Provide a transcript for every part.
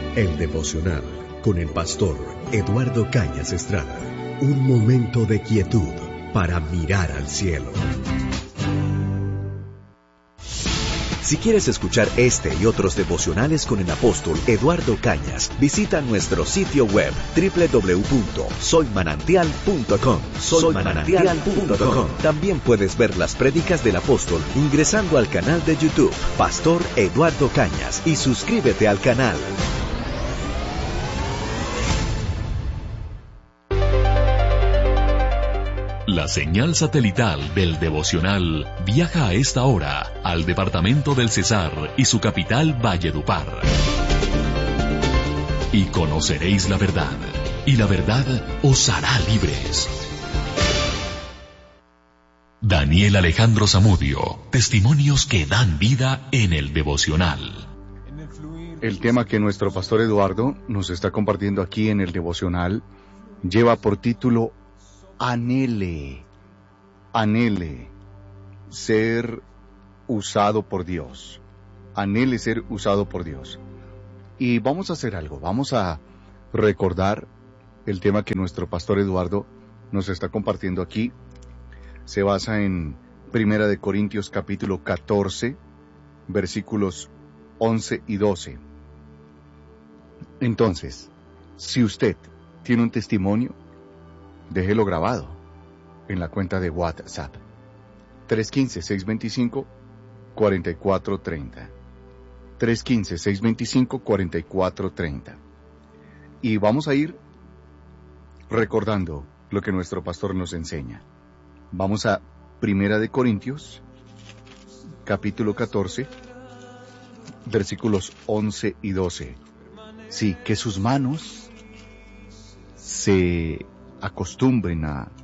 El devocional con el pastor Eduardo Cañas Estrada. Un momento de quietud para mirar al cielo. Si quieres escuchar este y otros devocionales con el apóstol Eduardo Cañas, visita nuestro sitio web www.soymanantial.com. Soymanantial.com. También puedes ver las prédicas del apóstol ingresando al canal de YouTube Pastor Eduardo Cañas y suscríbete al canal. La señal satelital del devocional viaja a esta hora al departamento del Cesar y su capital Valledupar. Y conoceréis la verdad, y la verdad os hará libres. Daniel Alejandro Zamudio, testimonios que dan vida en el devocional. El tema que nuestro pastor Eduardo nos está compartiendo aquí en el devocional lleva por título Anhele ser usado por Dios. Anhele ser usado por Dios. Y vamos a hacer algo, vamos a recordar el tema que nuestro pastor Eduardo nos está compartiendo aquí. Se basa en 1 Corintios capítulo 14, versículos 11 y 12. Entonces, si usted tiene un testimonio, déjelo grabado en la cuenta de WhatsApp 315-625-4430. 315-625-4430. Y vamos a ir recordando lo que nuestro pastor nos enseña. Vamos a 1 Corintios, capítulo 14, versículos 11 y 12. Sí, que sus manos se acostumbren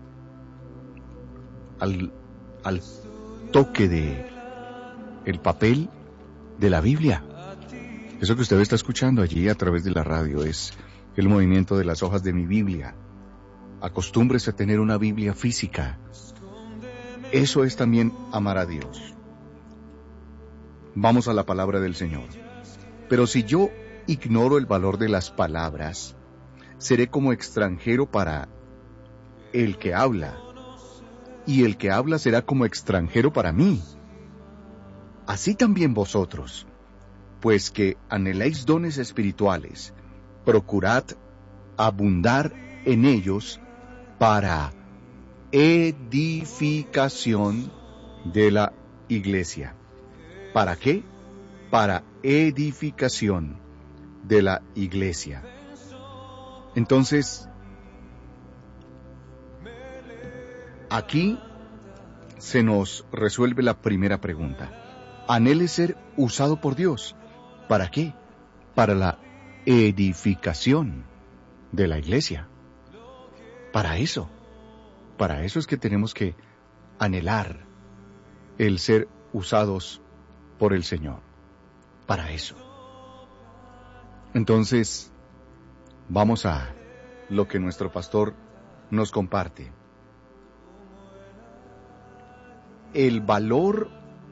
al toque de el papel de la Biblia. Eso que usted está escuchando allí a través de la radio es el movimiento de las hojas de mi Biblia. Acostúmbrese a tener una Biblia física. Eso es también amar a Dios. Vamos a la palabra del Señor. Pero si yo ignoro el valor de las palabras, seré como extranjero para el que habla, y el que habla será como extranjero para mí. Así también vosotros, pues que anheláis dones espirituales, procurad abundar en ellos para edificación de la iglesia. ¿Para qué? Para edificación de la iglesia. Entonces, aquí se nos resuelve la primera pregunta. Anhele ser usado por Dios. ¿Para qué? Para la edificación de la iglesia. Para eso es que tenemos que anhelar el ser usados por el Señor. Para eso. Entonces, vamos a lo que nuestro pastor nos comparte. El valor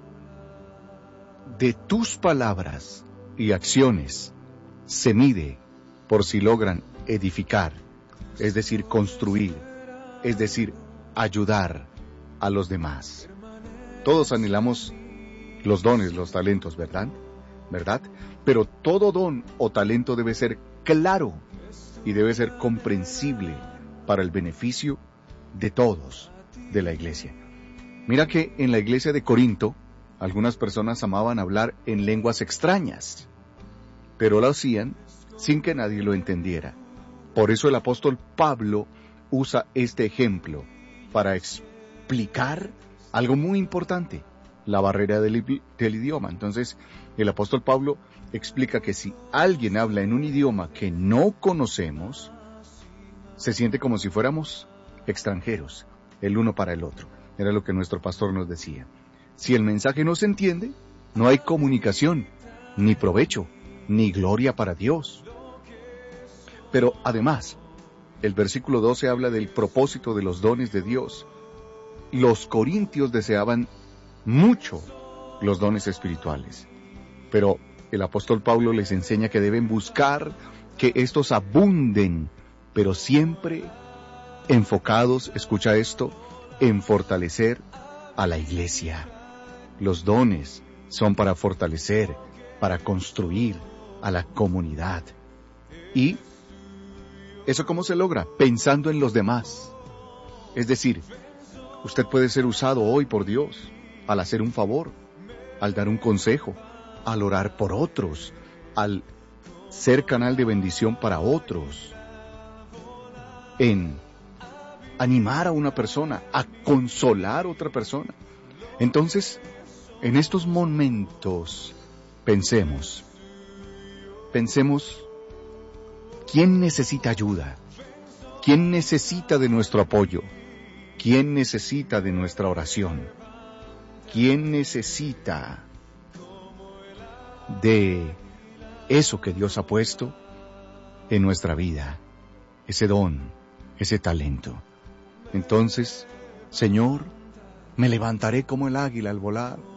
de tus palabras y acciones se mide por si logran edificar, es decir, construir, es decir, ayudar a los demás. Todos anhelamos los dones, los talentos, ¿verdad? Pero todo don o talento debe ser claro y debe ser comprensible para el beneficio de todos de la iglesia. Mira que en la iglesia de Corinto, algunas personas amaban hablar en lenguas extrañas, pero lo hacían sin que nadie lo entendiera. Por eso el apóstol Pablo usa este ejemplo para explicar algo muy importante, la barrera del idioma. Entonces, el apóstol Pablo explica que si alguien habla en un idioma que no conocemos, se siente como si fuéramos extranjeros, el uno para el otro. Era lo que nuestro pastor nos decía. Si el mensaje no se entiende, no hay comunicación, ni provecho, ni gloria para Dios. Pero además, el versículo 12 habla del propósito de los dones de Dios. Los corintios deseaban mucho los dones espirituales, pero el apóstol Pablo les enseña que deben buscar que estos abunden, pero siempre enfocados, escucha esto, en fortalecer a la iglesia. Los dones son para fortalecer, para construir a la comunidad. ¿Y eso cómo se logra? Pensando en los demás. Es decir, usted puede ser usado hoy por Dios al hacer un favor, al dar un consejo, al orar por otros, al ser canal de bendición para otros, en animar a una persona, a consolar a otra persona. Entonces, en estos momentos, pensemos, ¿quién necesita ayuda? ¿Quién necesita de nuestro apoyo? ¿Quién necesita de nuestra oración? ¿Quién necesita de eso que Dios ha puesto en nuestra vida? Ese don, ese talento. Entonces, Señor, me levantaré como el águila al volar.